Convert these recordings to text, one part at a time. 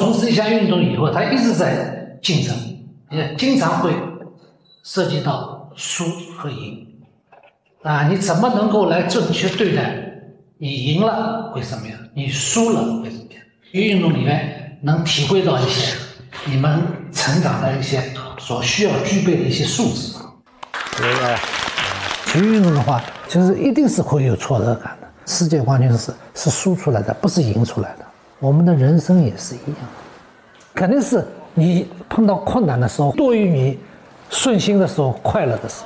从事一项运动以后，他一直在竞争，也经常会涉及到输和赢。你怎么能够来正确对待？你赢了会什么样？你输了会怎么样？运动里面能体会到一些你们成长的一些所需要具备的一些素质。体育运动的话，就是一定是会有挫折感的。世界冠军是输出来的，不是赢出来的。我们的人生也是一样，肯定是你碰到困难的时候多于你顺心的时候、快乐的时候。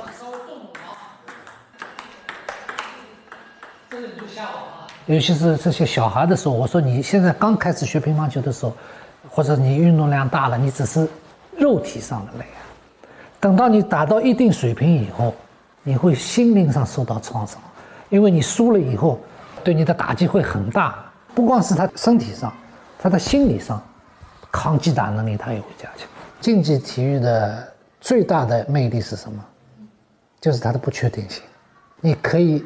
尤其是这些小孩的时候，我说你现在刚开始学乒乓球的时候，或者你运动量大了，你只是肉体上的累啊。等到你达到一定水平以后，你会心灵上受到创伤，因为你输了以后，对你的打击会很大。不光是他身体上，他的心理上，抗击打能力他也会加强。竞技体育的最大的魅力是什么？就是它的不确定性。你可以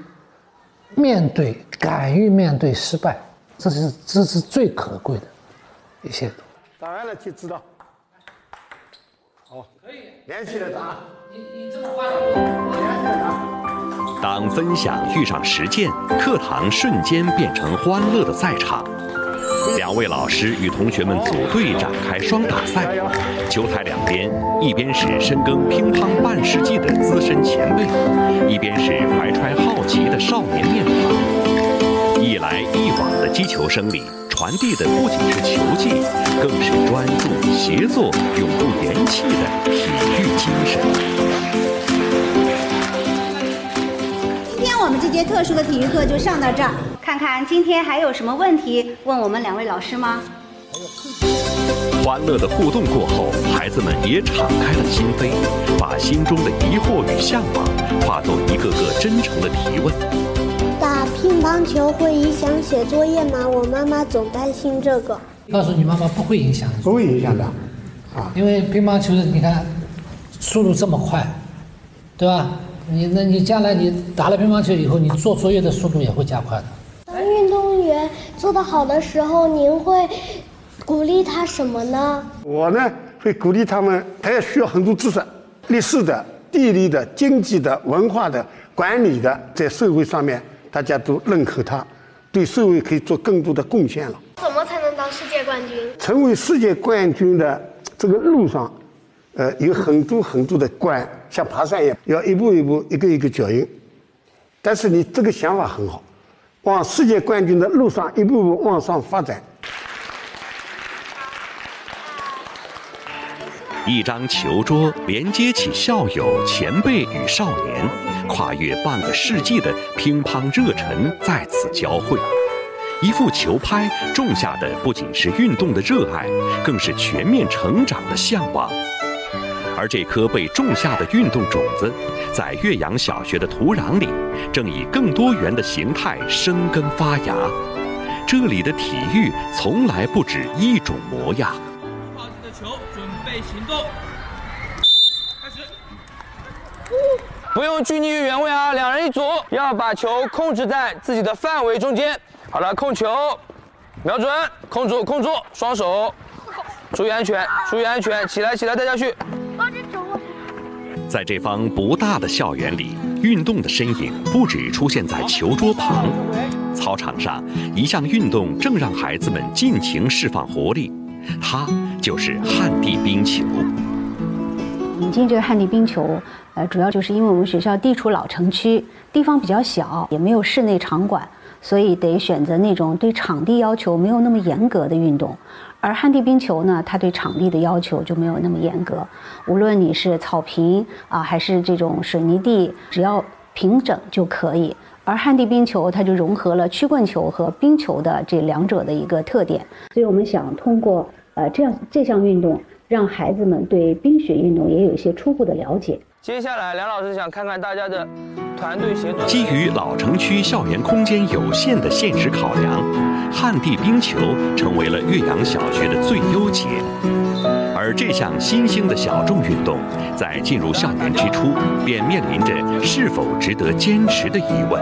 敢于面对失败，这是最可贵的一些。 打完了就知道。好，可以连起来打。你这么快的，连起来打。 当分享遇上实践，课堂瞬间变成欢乐的赛场。两位老师与同学们组队展开双打赛，球台两边，一边是深耕乒乓半世纪的资深前辈，一边是怀揣好奇的少年面庞。一来一往的击球声里，传递的不仅是球技，更是专注、协作、永不言弃的体育精神。 今天我们这节特殊的体育课就上到这儿，看看今天还有什么问题问我们两位老师吗？ 欢乐的互动过后，孩子们也敞开了心扉，把心中的疑惑与向往化作一个个真诚的提问。 打乒乓球会影响写作业吗？我妈妈总担心这个。 告诉你妈妈不会影响， 不会影响的， 因为乒乓球你看速度这么快，对吧？你将来你打了乒乓球以后，你做作业的速度也会加快的。 当运动员做得好的时候，您会鼓励他什么呢？ 我呢会鼓励他们，他也需要很多知识，历史的、地理的、经济的、文化的、管理的，在社会上面大家都认可他，对社会可以做更多的贡献了。 怎么才能当世界冠军？ 成为世界冠军的这个路上，有很多的关，像爬山一样，要一步一步、一个一个脚印。但是你这个想法很好，往世界冠军的路上一步步往上发展。 一张球桌连接起校友、前辈与少年，跨越半个世纪的乒乓热忱在此交汇。一副球拍种下的不仅是运动的热爱，更是全面成长的向往。而这颗被种下的运动种子，在岳阳小学的土壤里，正以更多元的形态生根发芽。这里的体育从来不止一种模样。 好的球，准备行动，开始。 不用拘泥于原位啊，两人一组，要把球控制在自己的范围中间。好了，控球，瞄准，控住，双手，注意安全，起来，带下去。 在这方不大的校园里，运动的身影不只出现在球桌旁，操场上一项运动正让孩子们尽情释放活力，它就是旱地冰球。 引进这个旱地冰球，主要就是因为我们学校地处老城区，地方比较小，也没有室内场馆，所以得选择那种对场地要求没有那么严格的运动。而旱地冰球呢，它对场地的要求就没有那么严格，无论你是草坪还是这种水泥地，只要平整就可以。而旱地冰球它就融合了曲棍球和冰球的这两者的一个特点，所以我们想通过这项运动，让孩子们对冰雪运动也有一些初步的了解。 接下来，梁老师想看看大家的团队协作。 基于老城区校园空间有限的现实考量，旱地冰球成为了岳阳小学的最优解。而这项新兴的小众运动，在进入校园之初，便面临着是否值得坚持的疑问。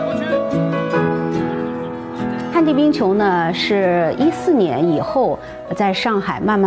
旱地冰球呢，是14年以后在上海慢慢